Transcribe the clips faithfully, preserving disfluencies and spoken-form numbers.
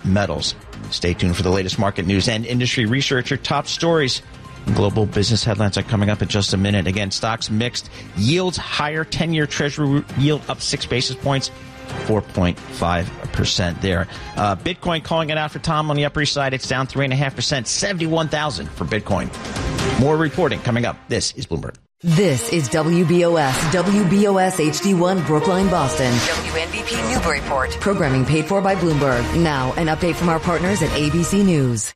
metals. Stay tuned for the latest market news and industry research. Your top stories. Global business headlines are coming up in just a minute. Again, stocks mixed. Yields higher. ten-year Treasury yield up six basis points. four point five percent there. Uh, Bitcoin calling it out for Tom on the Upper East Side. It's down three point five percent. seventy-one thousand for Bitcoin. More reporting coming up. This is Bloomberg. This is W B O S, W B O S H D one, Brookline, Boston. W N B P Newburyport. Programming paid for by Bloomberg. Now, an update from our partners at A B C News.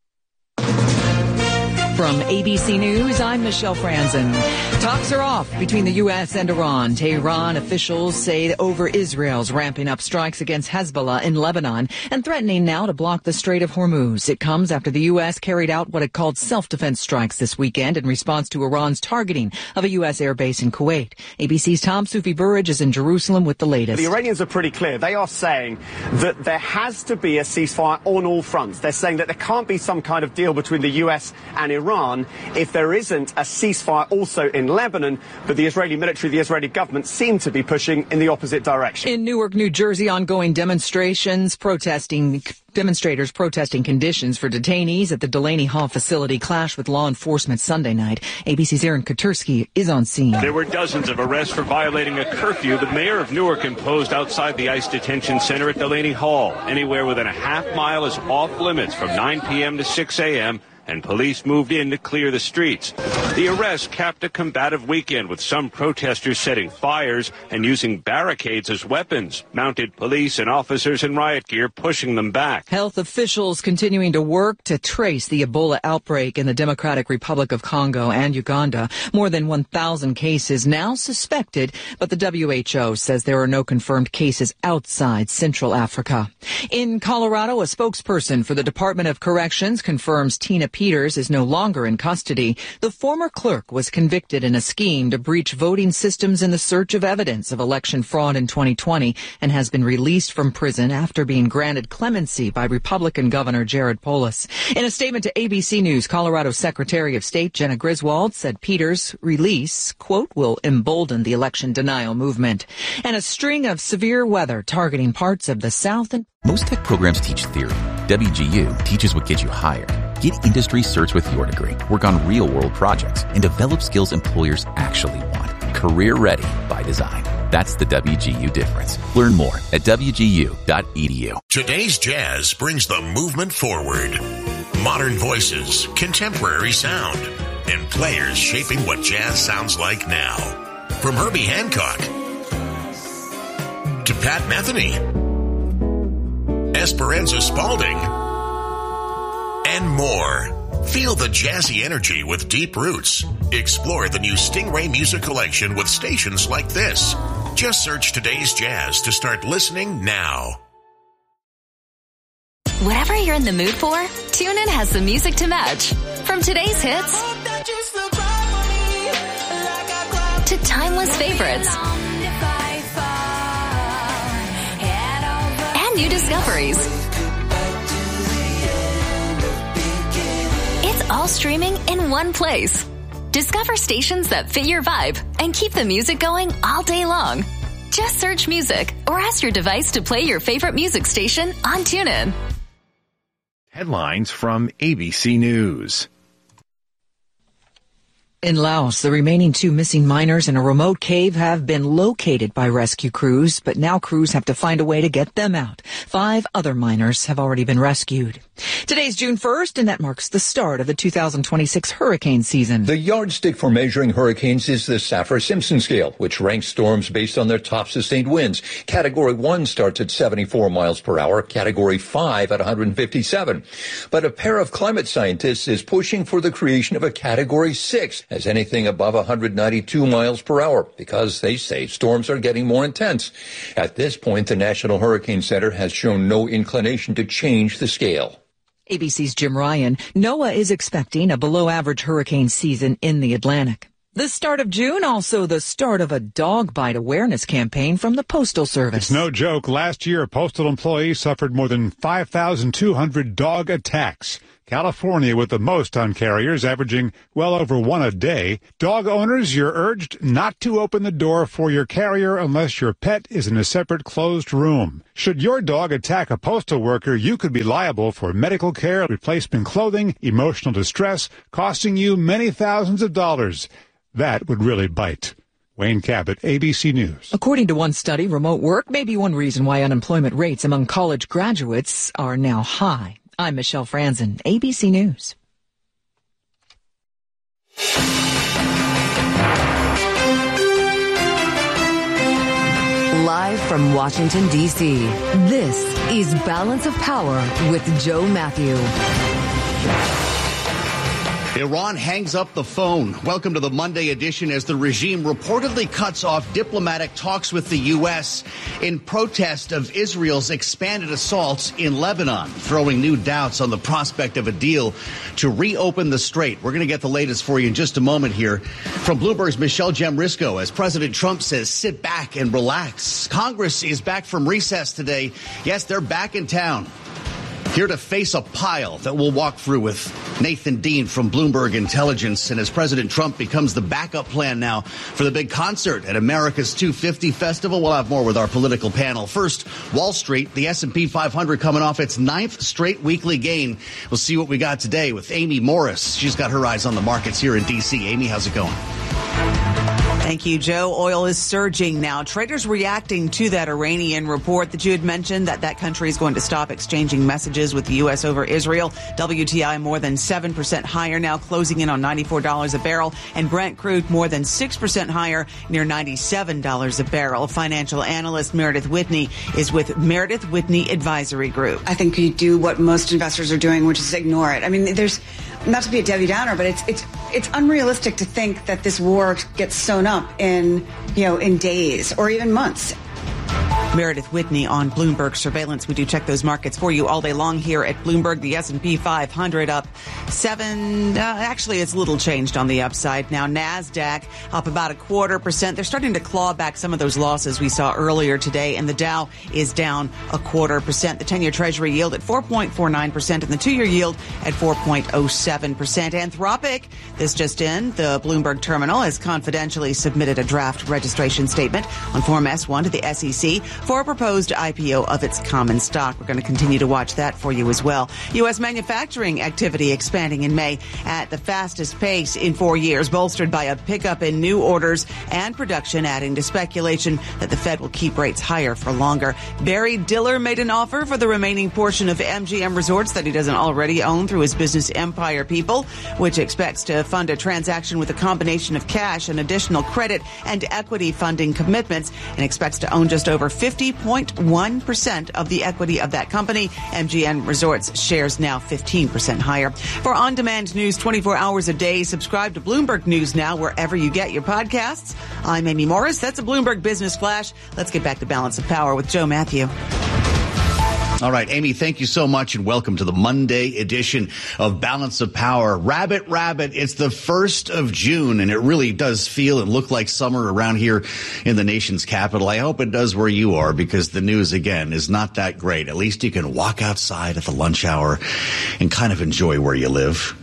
From A B C News, I'm Michelle Franzen. Talks are off between the U S and Iran. Tehran officials say over Israel's ramping up strikes against Hezbollah in Lebanon and threatening now to block the Strait of Hormuz. It comes after the U S carried out what it called self-defense strikes this weekend in response to Iran's targeting of a U S airbase in Kuwait. A B C's Tom Sufi Burridge is in Jerusalem with the latest. The Iranians are pretty clear. They are saying that there has to be a ceasefire on all fronts. They're saying that there can't be some kind of deal between the U S and Iran if there isn't a ceasefire also in Lebanon, but the Israeli military, the Israeli government seem to be pushing in the opposite direction. In Newark, New Jersey, ongoing demonstrations protesting Demonstrators protesting conditions for detainees at the Delaney Hall facility clashed with law enforcement Sunday night. A B C's Aaron Katursky is on scene. There were dozens of arrests for violating a curfew the mayor of Newark imposed outside the ICE detention center at Delaney Hall. Anywhere within a half mile is off limits from nine p.m. to six a.m., and police moved in to clear the streets. The arrest capped a combative weekend with some protesters setting fires and using barricades as weapons. Mounted police and officers in riot gear pushing them back. Health officials continuing to work to trace the Ebola outbreak in the Democratic Republic of Congo and Uganda. More than one thousand cases now suspected, but the W H O says there are no confirmed cases outside Central Africa. In Colorado, a spokesperson for the Department of Corrections confirms Tina Peters is no longer in custody. The former clerk was convicted in a scheme to breach voting systems in the search of evidence of election fraud in twenty twenty and has been released from prison after being granted clemency by Republican Governor Jared Polis. In a statement to A B C News, Colorado Secretary of State Jenna Griswold said Peters' release, quote, will embolden the election denial movement. And a string of severe weather targeting parts of the South and most tech programs teach theory. W G U teaches what gets you hired. Get industry certs with your degree, work on real-world projects, and develop skills employers actually want. Career ready by design. That's the W G U difference. Learn more at W G U dot E D U. Today's jazz brings the movement forward. Modern voices, contemporary sound, and players shaping what jazz sounds like now. From Herbie Hancock to Pat Metheny, Esperanza Spalding, and more. Feel the jazzy energy with deep roots. Explore the new Stingray Music Collection with stations like this. Just search Today's Jazz to start listening now. Whatever you're in the mood for, TuneIn has the music to match. From today's hits to timeless favorites and new discoveries. It's all streaming in one place. Discover stations that fit your vibe and keep the music going all day long. Just search music or ask your device to play your favorite music station on TuneIn. Headlines from A B C News. In Laos, the remaining two missing miners in a remote cave have been located by rescue crews, but now crews have to find a way to get them out. Five other miners have already been rescued. Today's June first, and that marks the start of the two thousand twenty-six hurricane season. The yardstick for measuring hurricanes is the Saffir-Simpson scale, which ranks storms based on their top sustained winds. Category one starts at seventy-four miles per hour, Category five at one hundred fifty-seven. But a pair of climate scientists is pushing for the creation of a Category six, as anything above one hundred ninety-two miles per hour, because they say storms are getting more intense. At this point, the National Hurricane Center has shown no inclination to change the scale. A B C's Jim Ryan. NOAA is expecting a below-average hurricane season in the Atlantic. The start of June, also the start of a dog bite awareness campaign from the Postal Service. It's no joke. Last year, a postal employee suffered more than five thousand two hundred dog attacks. California with the most on carriers, averaging well over one a day. Dog owners, you're urged not to open the door for your carrier unless your pet is in a separate closed room. Should your dog attack a postal worker, you could be liable for medical care, replacement clothing, emotional distress, costing you many thousands of dollars. That would really bite. Wayne Cabot, A B C News. According to one study, remote work may be one reason why unemployment rates among college graduates are now high. I'm Michelle Franzen, A B C News. Live from Washington, D C, this is Balance of Power with Joe Matthew. Iran hangs up the phone. Welcome to the Monday edition as the regime reportedly cuts off diplomatic talks with the U S in protest of Israel's expanded assaults in Lebanon, throwing new doubts on the prospect of a deal to reopen the strait. We're going to get the latest for you in just a moment here from Bloomberg's Michelle Jamrisco as President Trump says, sit back and relax. Congress is back from recess today. Yes, they're back in town. Here to face a pile that we'll walk through with Nathan Dean from Bloomberg Intelligence. And as President Trump becomes the backup plan now for the big concert at America's two fifty Festival, we'll have more with our political panel. First, Wall Street, the S and P five hundred coming off its ninth straight weekly gain. We'll see what we got today with Amy Morris. She's got her eyes on the markets here in D C. Amy, how's it going? Thank you, Joe. Oil is surging now. Traders reacting to that Iranian report that you had mentioned, that that country is going to stop exchanging messages with the U S over Israel. W T I more than seven percent higher now, closing in on ninety-four dollars a barrel. And Brent crude more than six percent higher, near ninety-seven dollars a barrel. Financial analyst Meredith Whitney is with Meredith Whitney Advisory Group. I think you do what most investors are doing, which is ignore it. I mean, there's, not to be a Debbie Downer, but it's it's it's unrealistic to think that this war gets sewn up in, you know, in days or even months. Meredith Whitney on Bloomberg Surveillance. We do check those markets for you all day long here at Bloomberg. The S and P five hundred up seven. Uh, actually, it's a little changed on the upside. Now, NASDAQ up about a quarter percent. They're starting to claw back some of those losses we saw earlier today. And the Dow is down a quarter percent. The ten-year Treasury yield at four point four nine percent and the two-year yield at four point oh seven percent. Anthropic, this just in, the Bloomberg terminal has confidentially submitted a draft registration statement on Form S one to the S E C for a proposed I P O of its common stock. We're going to continue to watch that for you as well. U S manufacturing activity expanding in May at the fastest pace in four years, bolstered by a pickup in new orders and production, adding to speculation that the Fed will keep rates higher for longer. Barry Diller made an offer for the remaining portion of M G M Resorts that he doesn't already own through his business Empire People, which expects to fund a transaction with a combination of cash and additional credit and equity funding commitments, and expects to own just over fifty point one percent of the equity of that company. M G M Resorts shares now fifteen percent higher. For on-demand news twenty-four hours a day, subscribe to Bloomberg News Now wherever you get your podcasts. I'm Amy Morris. That's a Bloomberg Business Flash. Let's get back to Balance of Power with Joe Matthew. All right, Amy, thank you so much, and welcome to the Monday edition of Balance of Power. Rabbit, rabbit, it's the first of June, and it really does feel and look like summer around here in the nation's capital. I hope it does where you are, because the news, again, is not that great. At least you can walk outside at the lunch hour and kind of enjoy where you live.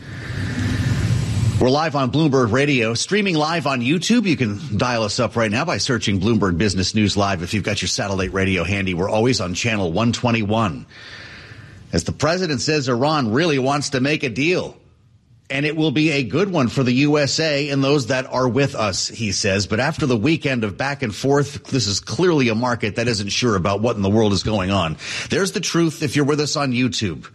We're live on Bloomberg Radio, streaming live on YouTube. You can dial us up right now by searching Bloomberg Business News Live. If you've got your satellite radio handy, we're always on channel one twenty-one. As the president says, Iran really wants to make a deal, and it will be a good one for the U S A and those that are with us, he says. But after the weekend of back and forth, this is clearly a market that isn't sure about what in the world is going on. There's the truth if you're with us on YouTube.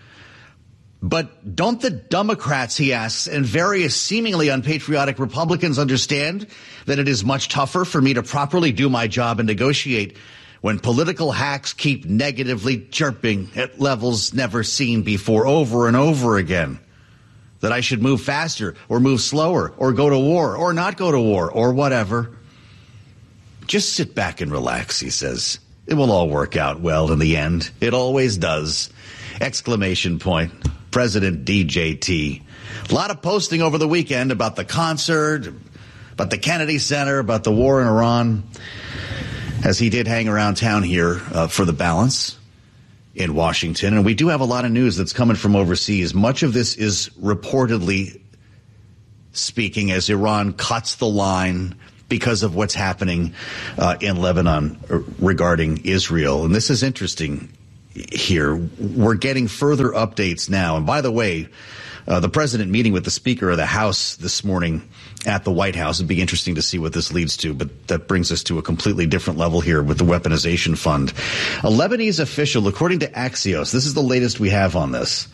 But don't the Democrats, he asks, and various seemingly unpatriotic Republicans understand that it is much tougher for me to properly do my job and negotiate when political hacks keep negatively chirping at levels never seen before, over and over again? That I should move faster or move slower or go to war or not go to war or whatever. Just sit back and relax, he says. It will all work out well in the end. It always does. Exclamation point. President D J T. A lot of posting over the weekend about the concert, about the Kennedy Center, about the war in Iran, as he did hang around town here uh, for the balance. in Washington. And we do have a lot of news that's coming from overseas. Much of this is reportedly speaking as Iran cuts the line because of what's happening uh, in Lebanon regarding Israel. And this is interesting here. We're getting further updates now. And by the way, uh, the president meeting with the Speaker of the House this morning at the White House. It'd be interesting to see what this leads to, but that brings us to a completely different level here with the weaponization fund. A Lebanese official, according to Axios, this is the latest we have on this,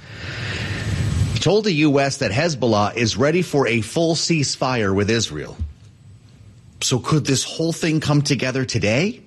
told the U S that Hezbollah is ready for a full ceasefire with Israel. So could this whole thing come together today?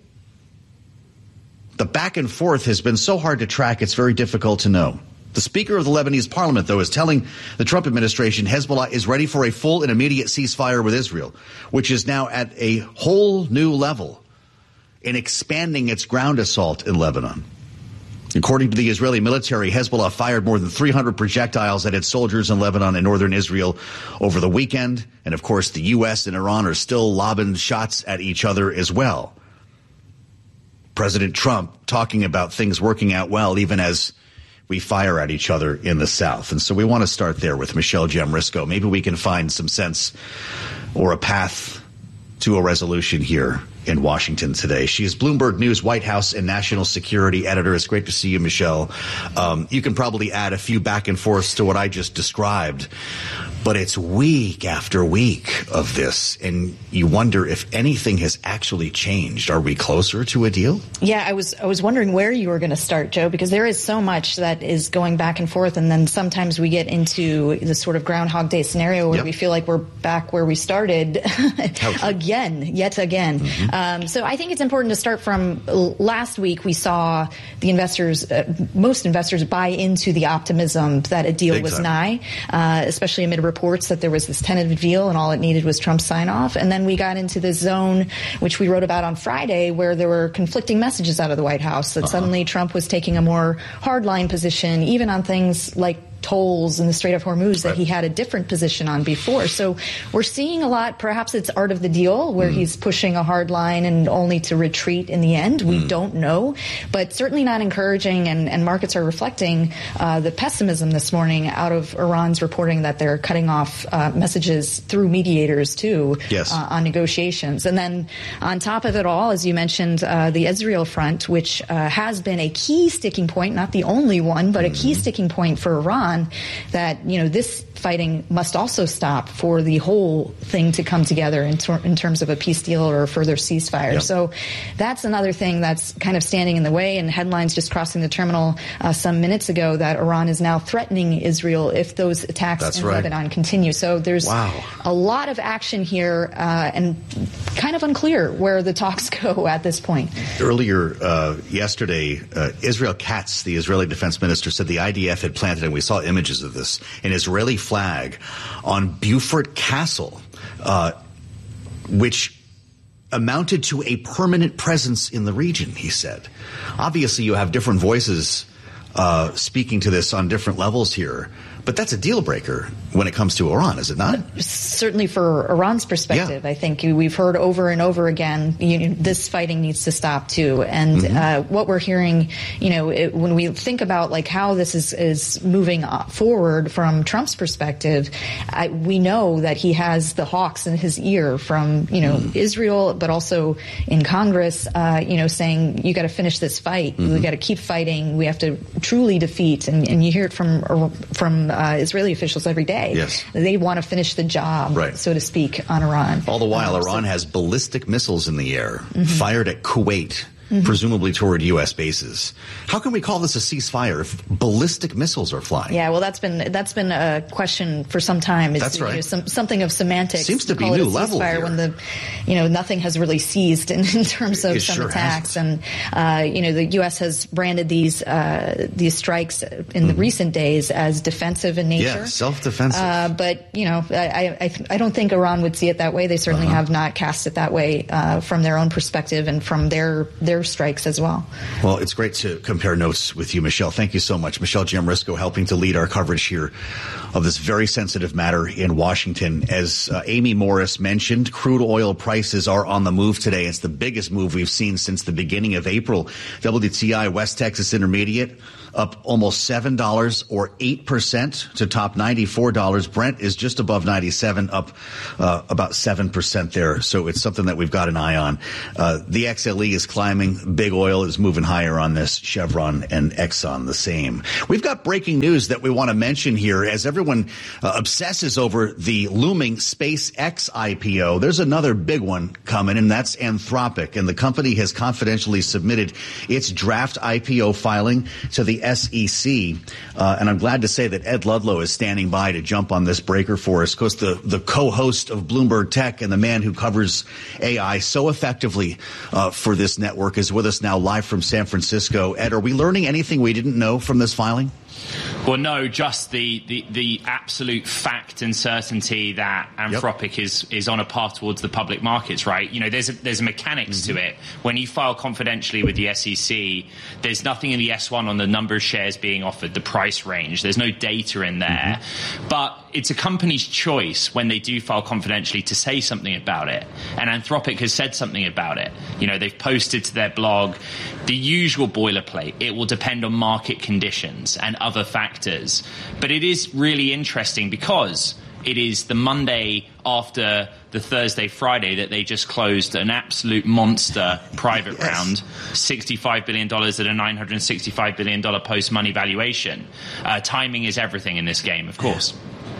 The back and forth has been so hard to track, it's very difficult to know. The Speaker of the Lebanese parliament, though, is telling the Trump administration Hezbollah is ready for a full and immediate ceasefire with Israel, which is now at a whole new level in expanding its ground assault in Lebanon. According to the Israeli military, Hezbollah fired more than three hundred projectiles at its soldiers in Lebanon and northern Israel over the weekend. And, of course, the U S and Iran are still lobbing shots at each other as well. President Trump talking about things working out well, even as we fire at each other in the South. And so we want to start there with Michelle Jamrisco. Maybe we can find some sense or a path to a resolution here in Washington today. She is Bloomberg News White House and National Security Editor. It's great to see you, Michelle. Um, you can probably add a few back and forths to what I just described, but it's week after week of this, and you wonder if anything has actually changed. Are we closer to a deal? Yeah, I was I was wondering where you were going to start, Joe, because there is so much that is going back and forth, and then sometimes we get into the sort of Groundhog Day scenario where yep. we feel like we're back where we started again, yet again. Mm-hmm. Um, so I think it's important to start from last week. We saw the investors, uh, most investors buy into the optimism that a deal Big was time. nigh, uh, especially amid reports that there was this tentative deal and all it needed was Trump's sign off. And then we got into this zone, which we wrote about on Friday, where there were conflicting messages out of the White House that uh-huh. suddenly Trump was taking a more hardline position, even on things like tolls in the Strait of Hormuz that right. he had a different position on before. So we're seeing a lot. Perhaps it's art of the deal where mm. he's pushing a hard line and only to retreat in the end. We mm. don't know, but certainly not encouraging. And, and markets are reflecting uh, the pessimism this morning out of Iran's reporting that they're cutting off uh, messages through mediators too yes. uh, on negotiations. And then on top of it all, as you mentioned, uh, the Israel front, which uh, has been a key sticking point, not the only one, but mm. a key sticking point for Iran, that, you know, this fighting must also stop for the whole thing to come together in, ter- in terms of a peace deal or a further ceasefire. Yep. So that's another thing that's kind of standing in the way. And headlines just crossing the terminal uh, some minutes ago that Iran is now threatening Israel if those attacks that's in right. Lebanon continue. So there's wow. a lot of action here uh, and kind of unclear where the talks go at this point. Earlier uh, yesterday, uh, Israel Katz, the Israeli defense minister, said the I D F had planted, and we saw images of this, an Israeli flag on Beaufort Castle, uh, which amounted to a permanent presence in the region, he said. Obviously, you have different voices uh, speaking to this on different levels here. But that's a deal breaker when it comes to Iran, is it not? Certainly for Iran's perspective. Yeah. I think we've heard over and over again, you know, this fighting needs to stop too. And mm-hmm. uh, what we're hearing, you know, it, when we think about like how this is, is moving forward from Trump's perspective, I, we know that he has the hawks in his ear from, you know, mm. Israel, but also in Congress, uh, you know, saying you got to finish this fight. Mm-hmm. We got to keep fighting. We have to truly defeat. And, and you hear it from from Uh, Israeli officials every day. Yes. They want to finish the job, right. so to speak, on Iran. All the while, um, Iran so- has ballistic missiles in the air mm-hmm. fired at Kuwait, mm-hmm. presumably toward U S bases. How can we call this a ceasefire if ballistic missiles are flying? Yeah, well, that's been that's been a question for some time. It's, that's right. You know, some, something of semantics. Seems to be new level here. When the, you know, nothing has really ceased in, in terms of it some sure attacks, hasn't. and uh, you know, the U S has branded these uh, these strikes in mm-hmm. the recent days as defensive in nature. Yeah, self-defensive. Uh, but you know, I I, I don't think Iran would see it that way. They certainly uh-huh. have not cast it that way uh, from their own perspective and from their their other strikes as well. Well, it's great to compare notes with you, Michelle. Thank you so much. Michelle Giamrisco helping to lead our coverage here of this very sensitive matter in Washington. As uh, Amy Morris mentioned, crude oil prices are on the move today. It's the biggest move we've seen since the beginning of April. W T I West Texas Intermediate up almost seven dollars or eight percent to top ninety-four dollars. Brent is just above ninety-seven, up uh, about seven percent there. So it's something that we've got an eye on. Uh, the X L E is climbing. Big oil is moving higher on this. Chevron and Exxon the same. We've got breaking news that we want to mention here as everyone uh, obsesses over the looming SpaceX I P O. There's another big one coming, and that's Anthropic. And the company has confidentially submitted its draft I P O filing to the S E C. Uh, and I'm glad to say that Ed Ludlow is standing by to jump on this breaker for us. Of course, the, the co-host of Bloomberg Tech and the man who covers A I so effectively uh, for this network is with us now live from San Francisco. Ed, are we learning anything we didn't know from this filing? Well, no, just the, the, the absolute fact and certainty that Anthropic yep. is is on a path towards the public markets, right? You know, there's a, there's a mechanics mm-hmm. to it. When you file confidentially with the S E C, there's nothing in the S one on the number of shares being offered, the price range. There's no data in there. Mm-hmm. But it's a company's choice when they do file confidentially to say something about it. And Anthropic has said something about it. You know, they've posted to their blog the usual boilerplate. It will depend on market conditions and other factors. But it is really interesting because it is the Monday after the Thursday, Friday that they just closed an absolute monster private yes. round, sixty-five billion dollars at a nine hundred sixty-five billion dollars post-money valuation. Uh, timing is everything in this game, of course.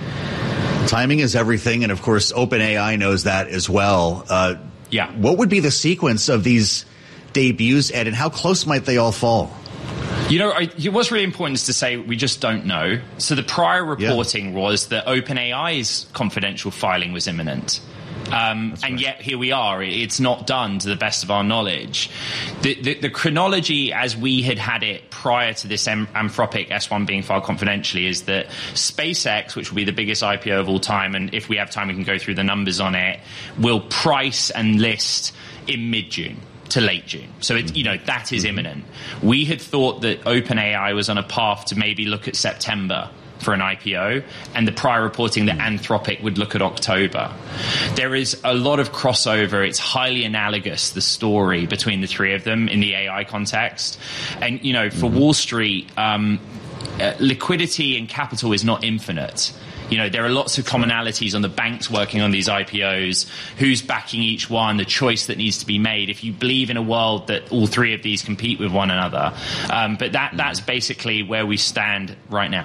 Timing is everything, and of course, OpenAI knows that as well. Uh, yeah. What would be the sequence of these debuts, Ed, and how close might they all fall? You know, I, what's really important is to say we just don't know. So the prior reporting yeah. was that OpenAI's confidential filing was imminent. Um, and right. yet here we are. It's not done to the best of our knowledge. The, the, the chronology as we had had it prior to this Anthropic S one being filed confidentially is that SpaceX, which will be the biggest I P O of all time, and if we have time we can go through the numbers on it, will price and list in mid-June to late June. So, it, you know, that is imminent. We had thought that OpenAI was on a path to maybe look at September for an I P O, and the prior reporting that Anthropic would look at October. There is a lot of crossover. It's highly analogous, the story between the three of them in the A I context. And, you know, for mm-hmm. Wall Street, um, uh, liquidity and capital is not infinite. You know, there are lots of commonalities on the banks working on these I P Os, who's backing each one, the choice that needs to be made. If you believe in a world that all three of these compete with one another. Um, but that that's basically where we stand right now.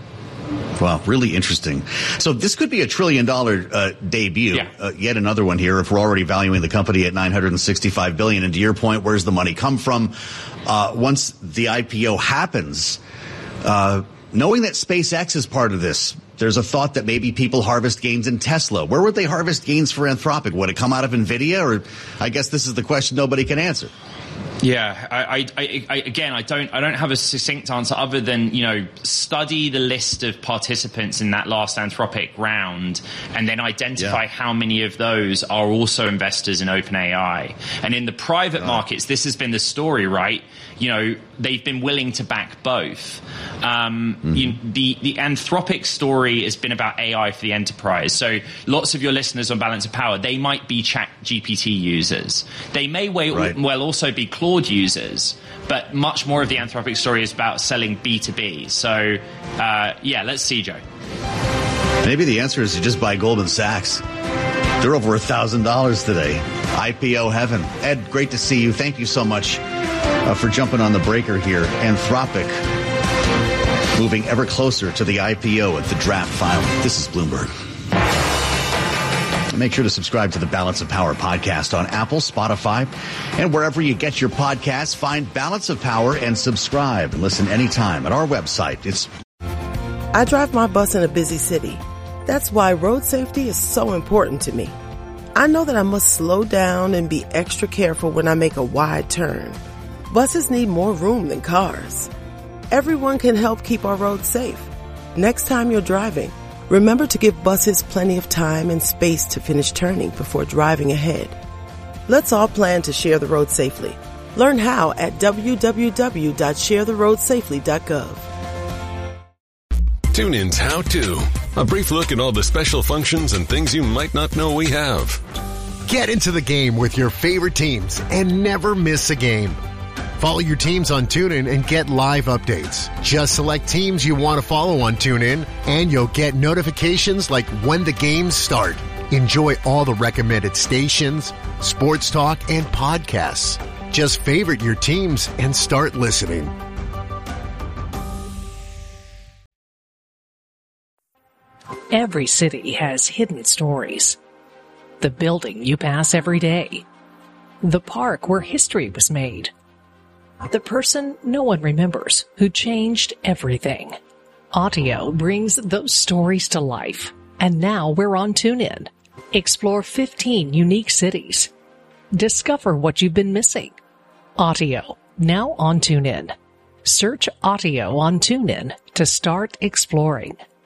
Wow, really interesting. So this could be a trillion dollar uh, debut. Yeah. Uh, yet another one here. If we're already valuing the company at nine hundred sixty-five billion dollars, and to your point, where's the money come from? Uh, once the I P O happens, uh, knowing that SpaceX is part of this, there's a thought that maybe people harvest gains in Tesla. Where would they harvest gains for Anthropic? Would it come out of NVIDIA? Or I guess this is the question nobody can answer. Yeah, I, I, I, again, I don't, I don't have a succinct answer other than, you know, study the list of participants in that last Anthropic round, and then identify yeah. how many of those are also investors in OpenAI. And in the private right. markets, this has been the story, right? You know, they've been willing to back both. Um, mm-hmm. you, the the Anthropic story has been about A I for the enterprise. So lots of your listeners on Balance of Power, they might be Chat G P T users. They may well, right. well also be Claude users, but much more of the Anthropic story is about selling B two B. So, uh, yeah, let's see, Joe. Maybe the answer is to just buy Goldman Sachs. They're over one thousand dollars today. I P O heaven. Ed, great to see you. Thank you so much uh, for jumping on the breaker here. Anthropic moving ever closer to the I P O at the draft filing. This is Bloomberg. Make sure to subscribe to the Balance of Power podcast on Apple, Spotify, and wherever you get your podcasts. Find Balance of Power and subscribe and listen anytime at our website. It's I drive my bus in a busy city. That's why road safety is so important to me. I know that I must slow down and be extra careful when I make a wide turn. Buses need more room than cars. Everyone can help keep our roads safe. Next time you're driving, remember to give buses plenty of time and space to finish turning before driving ahead. Let's all plan to share the road safely. Learn how at w w w dot share the road safely dot gov. TuneIn's How To. A brief look at all the special functions and things you might not know we have. Get into the game with your favorite teams and never miss a game. Follow your teams on TuneIn and get live updates. Just select teams you want to follow on TuneIn, and you'll get notifications like when the games start. Enjoy all the recommended stations, sports talk, and podcasts. Just favorite your teams and start listening. Every city has hidden stories. The building you pass every day. The park where history was made. The person no one remembers who changed everything. Audio brings those stories to life. And now we're on TuneIn. Explore fifteen unique cities. Discover what you've been missing. Audio, now on TuneIn. Search Audio on TuneIn to start exploring.